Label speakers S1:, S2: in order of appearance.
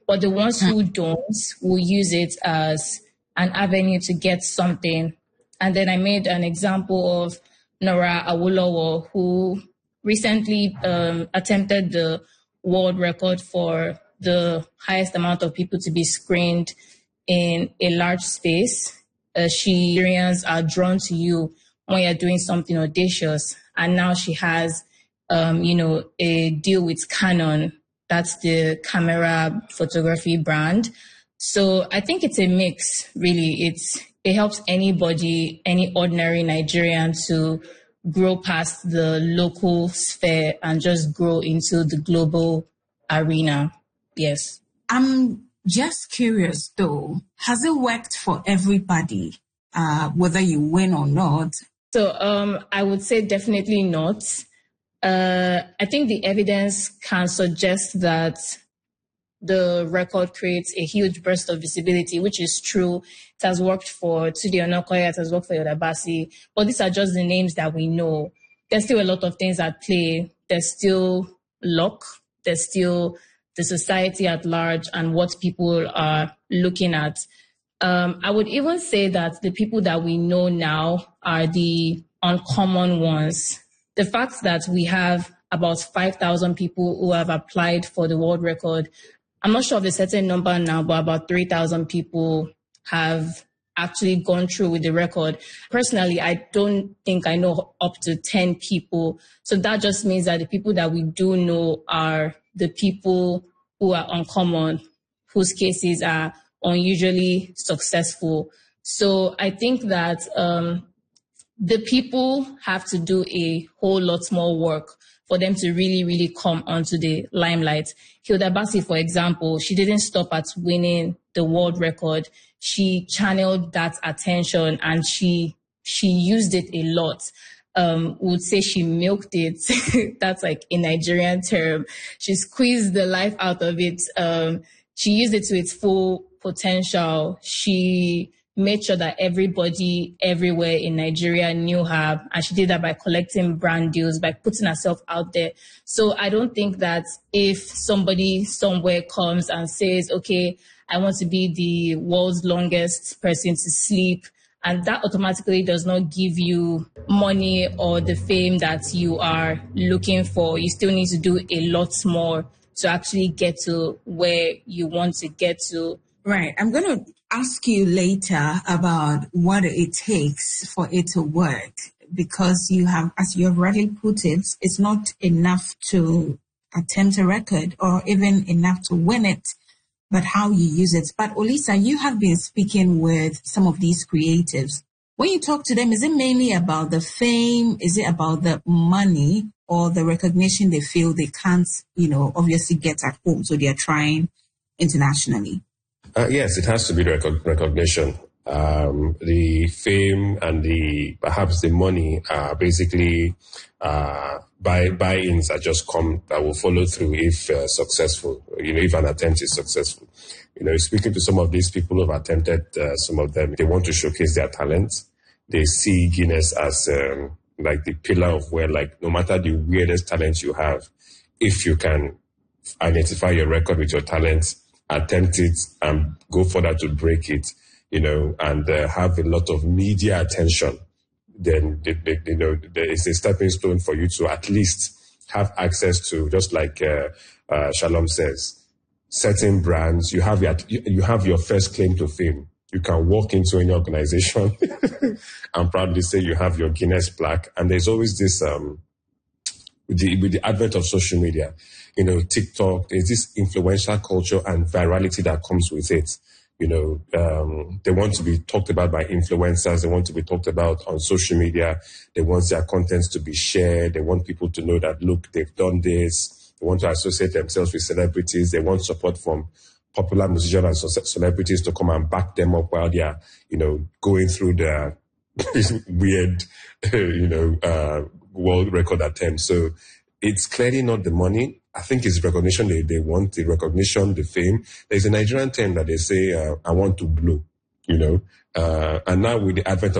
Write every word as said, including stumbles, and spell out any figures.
S1: But the ones who don't will use it as an avenue to get something. And then I made an example of Nora Awolowo, who recently um, attempted the world record for the highest amount of people to be screened in a large space. Uh, she Nigerians are drawn to you when you're doing something audacious. And now she has, um, you know, a deal with Canon. That's the camera photography brand. So I think it's a mix, really. It's it helps anybody, any ordinary Nigerian, to grow past the local sphere and just grow into the global arena. Yes.
S2: I'm just curious, though. Has it worked for everybody, uh, whether you win or not?
S1: So um, I would say definitely not. Uh, I think the evidence can suggest that the record creates a huge burst of visibility, which is true. It has worked for Tude Onakoya, it has worked for Yoda Basi, but these are just the names that we know. There's still a lot of things at play. There's still luck. There's still the society at large and what people are looking at. Um, I would even say that the people that we know now are the uncommon ones. The fact that we have about five thousand people who have applied for the world record, I'm not sure of the certain number now, but about three thousand people have actually gone through with the record. Personally, I don't think I know up to ten people. So that just means that the people that we do know are the people who are uncommon, whose cases are unusually successful. So I think that um, the people have to do a whole lot more work for them to really, really come onto the limelight. Hilda Basi, for example, she didn't stop at winning the world record. She channeled that attention and she she used it a lot. Um, would say she milked it. That's like a Nigerian term. She squeezed the life out of it. Um, she used it to its full potential. She made sure that everybody everywhere in Nigeria knew her. And she did that by collecting brand deals, by putting herself out there. So I don't think that if somebody somewhere comes and says, okay, I want to be the world's longest person to sleep, and that automatically does not give you money or the fame that you are looking for. You still need to do a lot more to actually get to where you want to get to.
S2: Right. I'm going to ask you later about what it takes for it to work, because you have, as you have already put it, it's not enough to attempt a record or even enough to win it, but how you use it. But Olisa, you have been speaking with some of these creatives. When you talk to them, is it mainly about the fame? Is it about the money or the recognition they feel they can't, you know, obviously get at home? So they're trying internationally.
S3: Uh, yes, it has to be the rec- recognition. Um, the fame and the perhaps the money are basically uh, buy buy-ins that just come that will follow through if uh, successful. You know, if an attempt is successful. You know, speaking to some of these people who have attempted, uh, some of them, they want to showcase their talents. They see Guinness as um, like the pillar of where, like, no matter the weirdest talent you have, if you can identify your record with your talents, attempt it and go further to break it, you know, and uh, have a lot of media attention, then, they, they, you know, it's a stepping stone for you to at least have access to, just like uh, uh, Shalom says, certain brands. You have your, you have your first claim to fame. You can walk into any organization and proudly say you have your Guinness plaque. And there's always this, um, with the, with the advent of social media, you know, TikTok, there's this influential culture and virality that comes with it. You know, um, they want to be talked about by influencers. They want to be talked about on social media. They want their contents to be shared. They want people to know that, look, they've done this. They want to associate themselves with celebrities. They want support from popular musicians and celebrities to come and back them up while they are, you know, going through their weird, you know, uh, world record attempts. So it's clearly not the money. I think it's recognition they, they want, the recognition, the fame. There's a Nigerian term that they say, uh, I want to blow, you know, uh, and now with the advent of